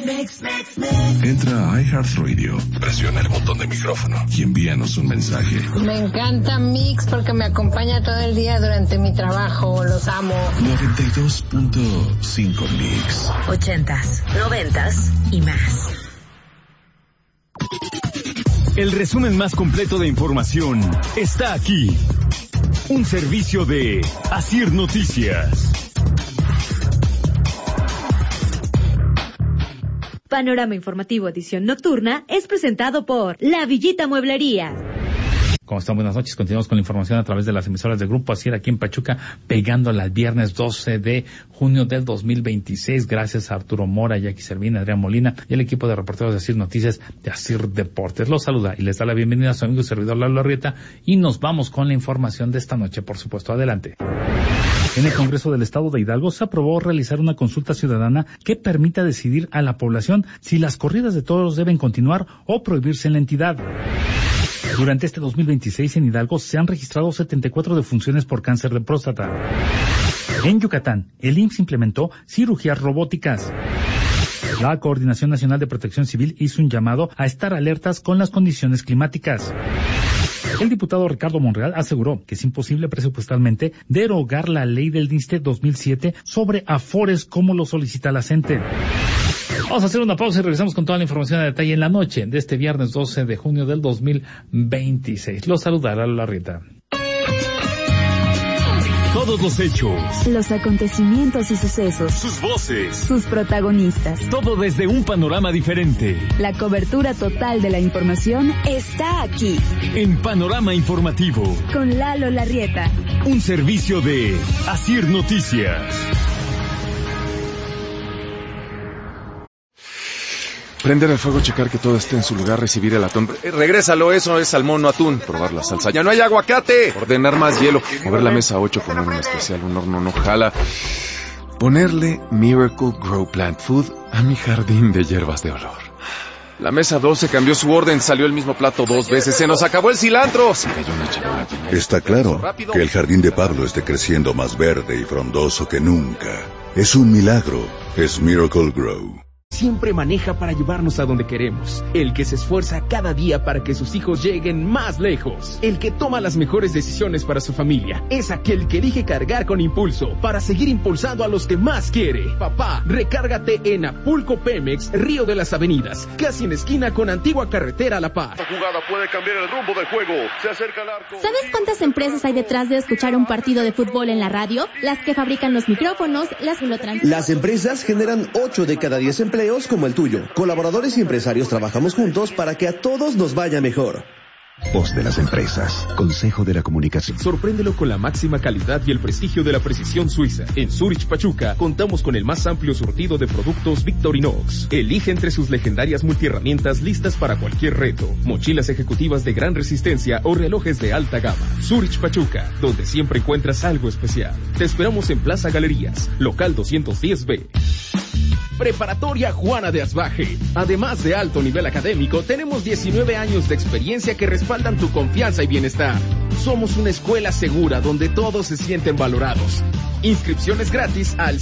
Entra a iHeartRadio, presiona el botón de micrófono y envíanos un mensaje. Me encanta Mix porque me acompaña todo el día durante mi trabajo. Los amo. 92.5 Mix. 80s, 90s y más. El resumen más completo de información está aquí. Un servicio de Asir Noticias. Panorama Informativo Edición Nocturna es presentado por La Villita Mueblería. ¿Cómo están? Buenas noches. Continuamos con la información a través de las emisoras del Grupo Asir aquí en Pachuca, pegándola al viernes 12 de junio del 2026. Gracias a Arturo Mora, Jackie Servín, Adrián Molina y el equipo de reporteros de Asir Noticias de Asir Deportes. Los saluda y les da la bienvenida a su amigo y servidor Lalo Arrieta y nos vamos con la información de esta noche, por supuesto. Adelante. En el Congreso del Estado de Hidalgo se aprobó realizar una consulta ciudadana que permita decidir a la población si las corridas de toros deben continuar o prohibirse en la entidad. Durante este 2026 en Hidalgo se han registrado 74 defunciones por cáncer de próstata. En Yucatán, el IMSS implementó cirugías robóticas. La Coordinación Nacional de Protección Civil hizo un llamado a estar alertas con las condiciones climáticas. El diputado Ricardo Monreal aseguró que es imposible presupuestalmente derogar la ley del DISTE 2007 sobre afores como lo solicita la CENTE. Vamos a hacer una pausa y regresamos con toda la información a detalle en la noche de este viernes 12 de junio del 2026. Los saludará Lalo Arrieta. Todos los hechos, los acontecimientos y sucesos, sus voces, sus protagonistas. Todo desde un panorama diferente. La cobertura total de la información está aquí. En Panorama Informativo. Con Lalo Larrieta. Un servicio de Asir Noticias. Prender el fuego, checar que todo esté en su lugar, recibir el atún. Regrésalo, eso es salmón, no atún. Probar la salsa. ¡Ya no hay aguacate! Ordenar más hielo. Mover la mesa 8, poner un especial, un horno no jala. Ponerle Miracle Grow Plant Food a mi jardín de hierbas de olor. La mesa 12 cambió su orden, salió el mismo plato 2 veces. ¡Se nos acabó el cilantro! Se cayó una charola. Está claro que el jardín de Pablo esté creciendo más verde y frondoso que nunca. Es un milagro. Es Miracle Grow. Siempre maneja para llevarnos a donde queremos. El que se esfuerza cada día para que sus hijos lleguen más lejos. El que toma las mejores decisiones para su familia. Es aquel que elige cargar con impulso para seguir impulsando a los que más quiere. Papá, recárgate en Apulco Pemex, Río de las Avenidas, casi en esquina con Antigua Carretera La Paz. Esta jugada puede cambiar el rumbo del juego. Se acerca al arco. ¿Sabes cuántas empresas hay detrás de escuchar un partido de fútbol en la radio? Las que fabrican los micrófonos, las que lo transmiten. Las empresas generan 8 de cada 10 empleos como el tuyo. Colaboradores y empresarios trabajamos juntos para que a todos nos vaya mejor. Voz de las empresas. Consejo de la Comunicación. Sorpréndelo con la máxima calidad y el prestigio de la precisión suiza. En Zurich, Pachuca, contamos con el más amplio surtido de productos Victorinox. Elige entre sus legendarias multiherramientas listas para cualquier reto. Mochilas ejecutivas de gran resistencia o relojes de alta gama. Zurich, Pachuca, donde siempre encuentras algo especial. Te esperamos en Plaza Galerías, local 210B. Preparatoria Juana de Asbaje. Además de alto nivel académico, tenemos 19 años de experiencia que respaldan tu confianza y bienestar. Somos una escuela segura donde todos se sienten valorados. Inscripciones gratis al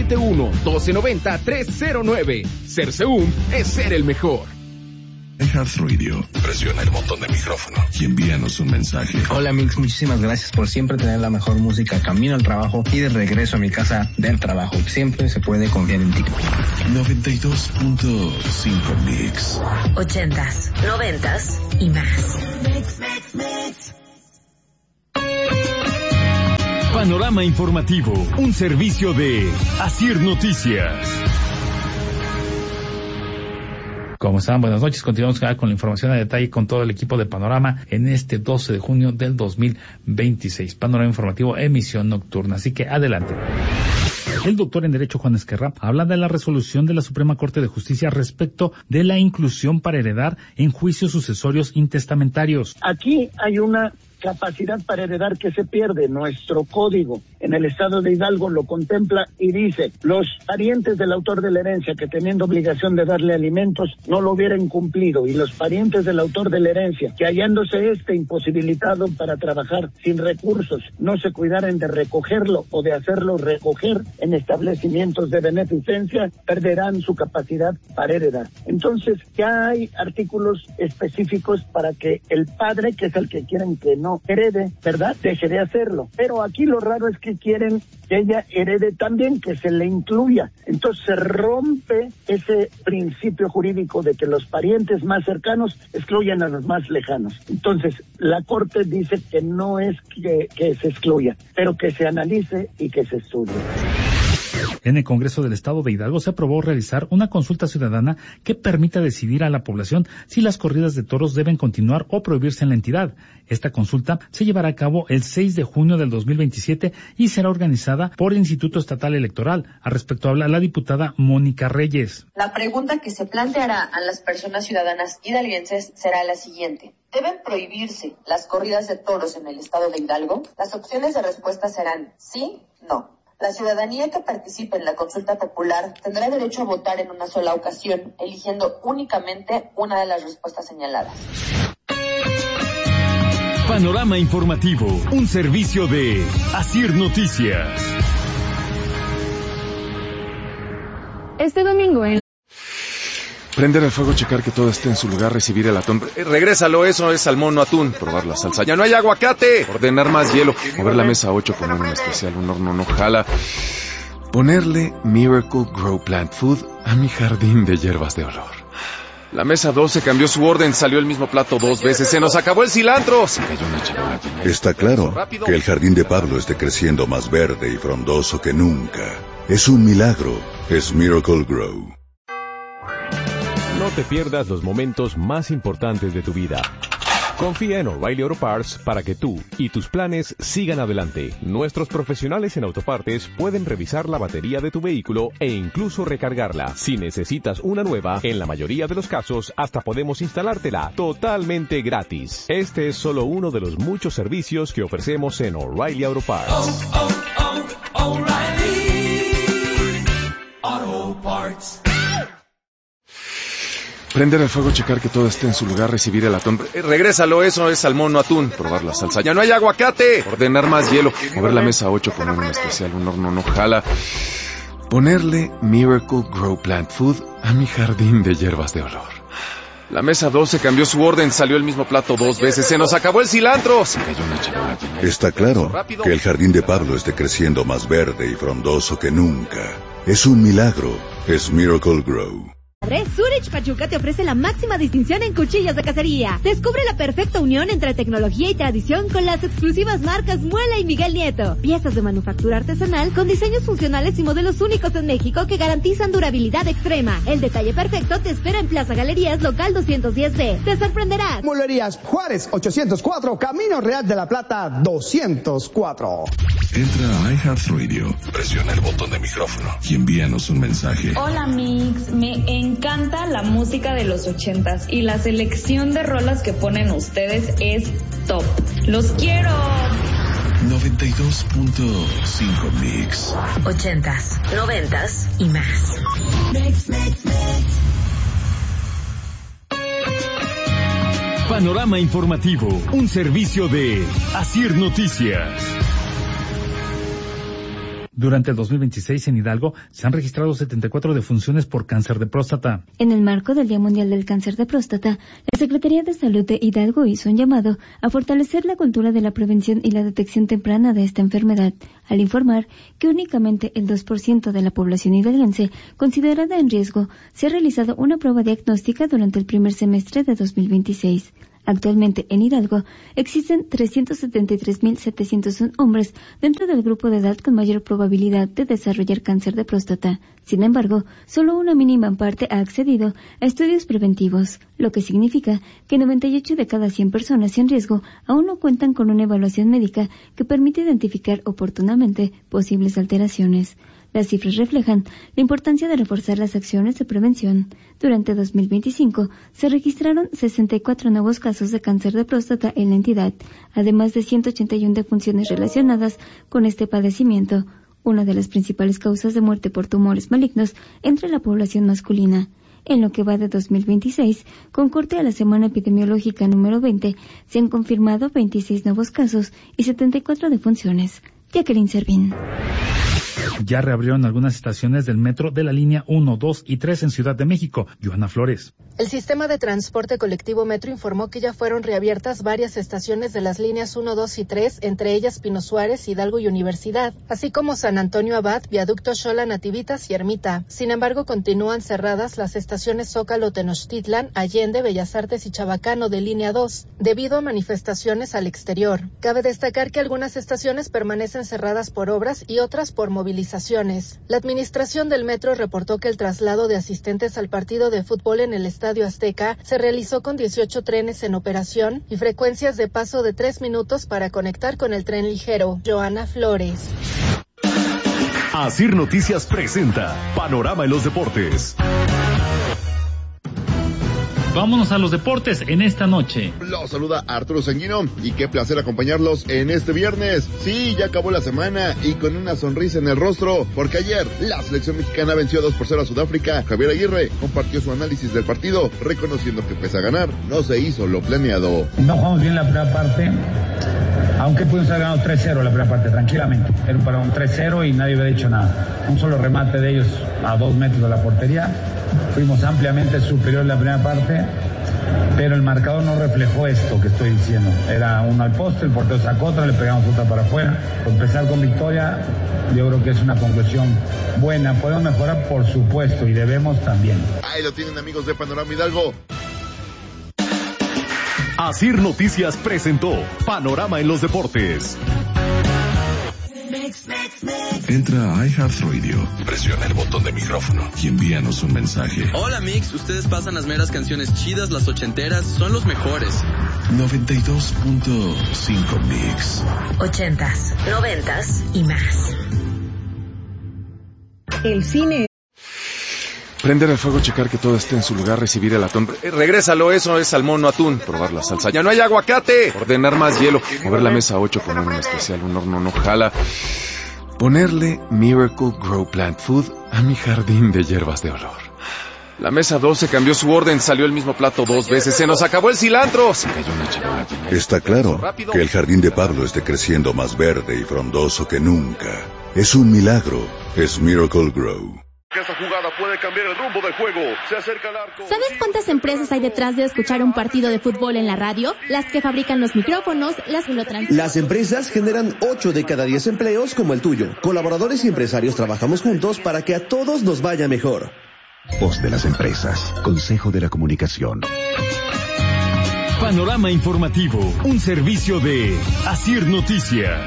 771-1290-309. Ser Seúl es ser el mejor. iHeartRadio, presiona el botón de micrófono y envíanos un mensaje. Hola Mix, muchísimas gracias por siempre tener la mejor música camino al trabajo y de regreso a mi casa del trabajo. Siempre se puede confiar en ti. 92.5 Mix. 80s, 90s y más. Panorama Informativo, un servicio de Asir Noticias. ¿Cómo están? Buenas noches. Continuamos con la información a detalle con todo el equipo de Panorama en este 12 de junio del 2026. Panorama Informativo, emisión nocturna. Así que adelante. El doctor en Derecho Juan Esquerra habla de la resolución de la Suprema Corte de Justicia respecto de la inclusión para heredar en juicios sucesorios intestamentarios. Aquí hay una capacidad para heredar que se pierde. Nuestro código en el estado de Hidalgo lo contempla y dice: los parientes del autor de la herencia que teniendo obligación de darle alimentos no lo hubieran cumplido, y los parientes del autor de la herencia que hallándose imposibilitado para trabajar sin recursos no se cuidaren de recogerlo o de hacerlo recoger en establecimientos de beneficencia, perderán su capacidad para heredar. Entonces ya hay artículos específicos para que el padre, que es el que quieren que no herede, ¿verdad?, deje de hacerlo. Pero aquí lo raro es que quieren que ella herede también, que se le incluya. Entonces se rompe ese principio jurídico de que los parientes más cercanos excluyan a los más lejanos. Entonces la Corte dice que no es que se excluya, pero que se analice y que se estudie. En el Congreso del Estado de Hidalgo se aprobó realizar una consulta ciudadana que permita decidir a la población si las corridas de toros deben continuar o prohibirse en la entidad. Esta consulta se llevará a cabo el 6 de junio del 2027 y será organizada por el Instituto Estatal Electoral. Al respecto habla la diputada Mónica Reyes. La pregunta que se planteará a las personas ciudadanas hidalguenses será la siguiente: ¿deben prohibirse las corridas de toros en el estado de Hidalgo? Las opciones de respuesta serán sí, no. La ciudadanía que participe en la consulta popular tendrá derecho a votar en una sola ocasión, eligiendo únicamente una de las respuestas señaladas. Panorama informativo, un servicio de Asir Noticias. Este domingo en Prender el fuego, checar que todo esté en su lugar, recibir el atún. Regrésalo, eso es salmón, no atún. Probar la salsa. ¡Ya no hay aguacate! Ordenar más hielo. Mover la mesa 8 con un especial. Un horno no jala. Ponerle Miracle Grow Plant Food a mi jardín de hierbas de olor. La mesa 12 cambió su orden, salió el mismo plato 2 veces. ¡Se nos acabó el cilantro! Se cayó una charola. Está claro que el jardín de Pablo esté creciendo más verde y frondoso que nunca. Es un milagro. Es Miracle Grow. No te pierdas los momentos más importantes de tu vida. Confía en O'Reilly Auto Parts para que tú y tus planes sigan adelante. Nuestros profesionales en autopartes pueden revisar la batería de tu vehículo e incluso recargarla. Si necesitas una nueva, en la mayoría de los casos hasta podemos instalártela totalmente gratis. Este es solo uno de los muchos servicios que ofrecemos en O'Reilly Auto Parts. O'Reilly Auto Parts. Prender el fuego, checar que todo esté en su lugar, recibir el atún. Regrésalo, eso es salmón, no atún. Probar la salsa. ¡Ya no hay aguacate! Ordenar más hielo. Mover la mesa 8 con un especial. Un horno no jala. Ponerle Miracle Grow Plant Food a mi jardín de hierbas de olor. La mesa 12 cambió su orden, salió el mismo plato 2 veces. ¡Se nos acabó el cilantro! Se cayó una charola. Está claro que el jardín de Pablo esté creciendo más verde y frondoso que nunca. Es un milagro. Es Miracle Grow. Zurich Pachuca te ofrece la máxima distinción en cuchillos de cacería. Descubre la perfecta unión entre tecnología y tradición con las exclusivas marcas Muela y Miguel Nieto. Piezas de manufactura artesanal con diseños funcionales y modelos únicos en México que garantizan durabilidad extrema. El detalle perfecto te espera en Plaza Galerías, local 210B. Te sorprenderás. Mueblerías Juárez 804, Camino Real de la Plata 204. Entra a iHeartRadio, presiona el botón de micrófono y envíanos un mensaje. Hola Mix, me encanta la música de los 80s y la selección de rolas que ponen ustedes es top. ¡Los quiero! 92.5 Mix. 80s, 90s y más. Panorama informativo, un servicio de Asir Noticias. Durante el 2026 en Hidalgo se han registrado 74 defunciones por cáncer de próstata. En el marco del Día Mundial del Cáncer de Próstata, la Secretaría de Salud de Hidalgo hizo un llamado a fortalecer la cultura de la prevención y la detección temprana de esta enfermedad, al informar que únicamente el 2% de la población hidalguense considerada en riesgo se ha realizado una prueba diagnóstica durante el primer semestre de 2026. Actualmente en Hidalgo existen 373.701 hombres dentro del grupo de edad con mayor probabilidad de desarrollar cáncer de próstata. Sin embargo, solo una mínima parte ha accedido a estudios preventivos, lo que significa que 98 de cada 100 personas en riesgo aún no cuentan con una evaluación médica que permite identificar oportunamente posibles alteraciones. Las cifras reflejan la importancia de reforzar las acciones de prevención. Durante 2025 se registraron 64 nuevos casos de cáncer de próstata en la entidad, además de 181 defunciones relacionadas con este padecimiento, una de las principales causas de muerte por tumores malignos entre la población masculina. En lo que va de 2026, con corte a la semana epidemiológica número 20, se han confirmado 26 nuevos casos y 74 defunciones. Jacqueline Servín. Ya reabrieron algunas estaciones del metro de la línea 1, 2 y 3 en Ciudad de México. Joana Flores. El sistema de transporte colectivo Metro informó que ya fueron reabiertas varias estaciones de las líneas 1, 2 y 3, entre ellas Pino Suárez, Hidalgo y Universidad, así como San Antonio Abad, Viaducto Xola, Nativitas y Ermita. Sin embargo, continúan cerradas las estaciones Zócalo, Tenochtitlan, Allende, Bellas Artes y Chabacano de línea 2, debido a manifestaciones al exterior. Cabe destacar que algunas estaciones permanecen cerradas por obras y otras por movilizaciones. La administración del metro reportó que el traslado de asistentes al partido de fútbol en el Estadio Azteca se realizó con 18 trenes en operación y frecuencias de paso de 3 minutos para conectar con el tren ligero. Joana Flores. Asir Noticias presenta Panorama en los Deportes. Vámonos a los deportes en esta noche. Los saluda Arturo Sanguino y qué placer acompañarlos en este viernes. Sí, ya acabó la semana y con una sonrisa en el rostro, porque ayer la selección mexicana venció 2-0 a Sudáfrica. Javier Aguirre compartió su análisis del partido, reconociendo que pese a ganar, no se hizo lo planeado. No jugamos bien la primera parte, aunque pudimos haber ganado 3-0 la primera parte, tranquilamente. Era para un 3-0 y nadie hubiera hecho nada. Un solo remate de ellos a 2 metros de la portería. Fuimos ampliamente superior en la primera parte, pero el marcador no reflejó esto que estoy diciendo. Era uno al poste, el portero sacó otra, le pegamos otra para afuera. Empezar con victoria, yo creo que es una conclusión buena. Podemos mejorar, por supuesto, y debemos también. Ahí lo tienen, amigos de Panorama Hidalgo. Asir Noticias presentó Panorama en los Deportes. Entra a iHeartRadio, presiona el botón de micrófono y envíanos un mensaje. Hola Mix, ustedes pasan las meras canciones chidas, las ochenteras, son los mejores. 92.5 Mix. 80s, 90s y más. El cine. Prender el fuego, checar que todo esté en su lugar, recibir el atún. Regrésalo, eso es salmón, no atún. Probar la salsa. ¡Ya no hay aguacate! Ordenar más hielo. Mover la mesa 8 con un especial. Un horno no jala. Ponerle Miracle Grow Plant Food a mi jardín de hierbas de olor. La mesa 12 cambió su orden, salió el mismo plato 2 veces. ¡Se nos acabó el cilantro! Se cayó una charola. Está claro que el jardín de Pablo esté creciendo más verde y frondoso que nunca. Es un milagro. Es Miracle Grow. Esta jugada puede cambiar el rumbo del juego. Se acerca al arco. ¿Sabes cuántas empresas hay detrás de escuchar un partido de fútbol en la radio? Las que fabrican los micrófonos, las que lo transmiten. Las empresas generan 8 de cada 10 empleos como el tuyo. Colaboradores y empresarios trabajamos juntos para que a todos nos vaya mejor. Voz de las empresas. Consejo de la Comunicación. Panorama informativo. Un servicio de Asir Noticias.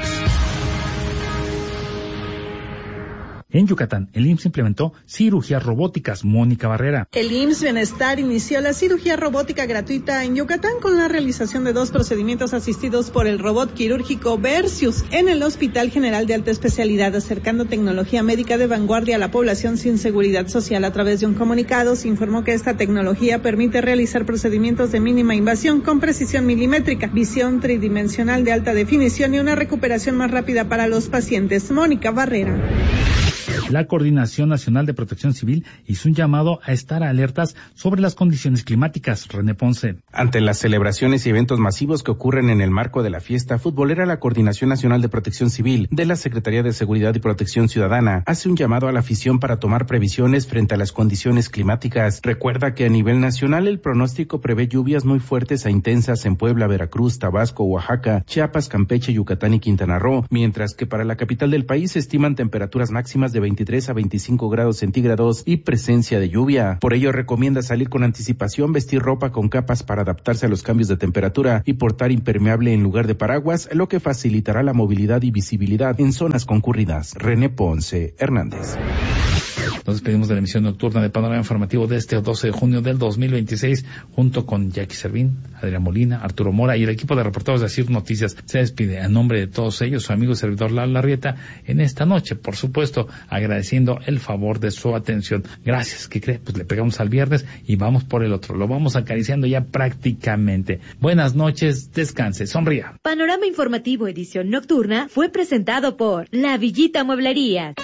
En Yucatán, el IMSS implementó cirugías robóticas. Mónica Barrera. El IMSS Bienestar inició la cirugía robótica gratuita en Yucatán con la realización de 2 procedimientos asistidos por el robot quirúrgico Versius en el Hospital General de Alta Especialidad, acercando tecnología médica de vanguardia a la población sin seguridad social. A través de un comunicado se informó que esta tecnología permite realizar procedimientos de mínima invasión con precisión milimétrica, visión tridimensional de alta definición y una recuperación más rápida para los pacientes. Mónica Barrera. La Coordinación Nacional de Protección Civil hizo un llamado a estar alertas sobre las condiciones climáticas. René Ponce. Ante las celebraciones y eventos masivos que ocurren en el marco de la fiesta futbolera, la Coordinación Nacional de Protección Civil de la Secretaría de Seguridad y Protección Ciudadana hace un llamado a la afición para tomar previsiones frente a las condiciones climáticas. Recuerda que a nivel nacional el pronóstico prevé lluvias muy fuertes a intensas en Puebla, Veracruz, Tabasco, Oaxaca, Chiapas, Campeche, Yucatán y Quintana Roo, mientras que para la capital del país se estiman temperaturas máximas de 23 a 25 grados centígrados y presencia de lluvia. Por ello recomienda salir con anticipación, vestir ropa con capas para adaptarse a los cambios de temperatura y portar impermeable en lugar de paraguas, lo que facilitará la movilidad y visibilidad en zonas concurridas. René Ponce Hernández. Nos despedimos de la emisión nocturna de Panorama Informativo de este 12 de junio del 2026, junto con Jackie Servín, Adrián Molina, Arturo Mora y el equipo de reporteros de Asir Noticias. Se despide a nombre de todos ellos, su amigo y servidor Lalo Larrieta, en esta noche, por supuesto, agradeciendo el favor de su atención. Gracias, ¿qué cree? Pues le pegamos al viernes y vamos por el otro. Lo vamos acariciando ya prácticamente. Buenas noches, descanse, sonría. Panorama Informativo edición nocturna fue presentado por La Villita Mueblería.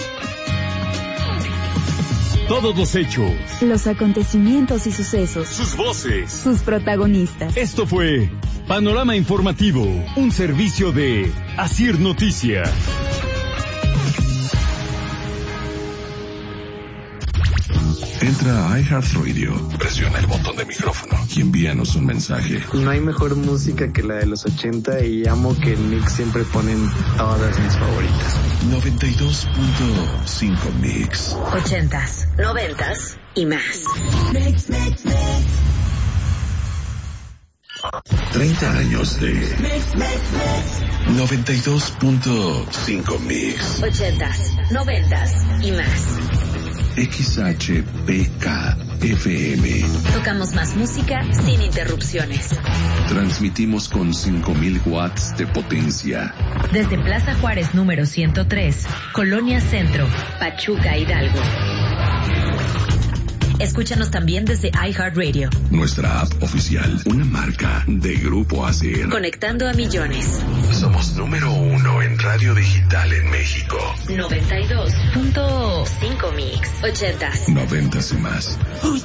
Todos los hechos, los acontecimientos y sucesos, sus voces, sus protagonistas. Esto fue Panorama Informativo, un servicio de Asir Noticias. Entra a iHeartRadio, presiona el botón de micrófono y envíanos un mensaje. No hay mejor música que la de los 80 y amo que Nick siempre ponen todas mis favoritas. 92.5 Mix. 80s, 90s y más. 30 años de 92.5 Mix. 80s, 90s y más. XHPK-FM. Tocamos más música sin interrupciones. Transmitimos con 5,000 watts de potencia. Desde Plaza Juárez número 103, Colonia Centro, Pachuca, Hidalgo. Escúchanos también desde iHeartRadio. Nuestra app oficial, una marca de Grupo Asir. Conectando a millones. Somos número 1 en radio digital en México. 92.5 Mix. 80s. 90s y más.